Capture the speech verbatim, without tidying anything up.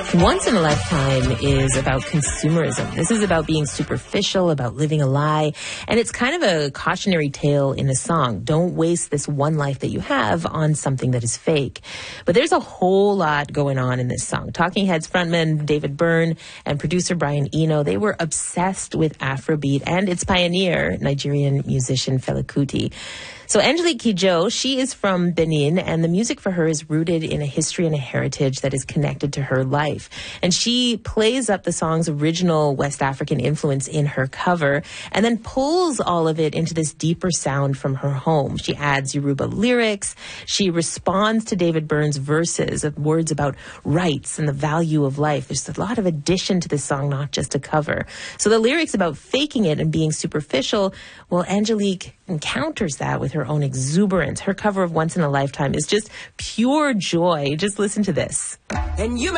Once in a Lifetime is about consumerism. This is about being superficial, about living a lie. And it's kind of a cautionary tale in a song. Don't waste this one life that you have on something that is fake. But there's a whole lot going on in this song. Talking Heads frontman David Byrne and producer Brian Eno, they were obsessed with Afrobeat and its pioneer, Nigerian musician Fela Kuti. So Angelique Kidjo, she is from Benin, and the music for her is rooted in a history and a heritage that is connected to her life. And she plays up the song's original West African influence in her cover, and then pulls all of it into this deeper sound from her home. She adds Yoruba lyrics. She responds to David Byrne's verses of words about rights and the value of life. There's a lot of addition to this song, not just a cover. So the lyrics about faking it and being superficial, well, Angelique encounters that with her own exuberance. Her cover of Once in a Lifetime is just pure joy. Just listen to this. And you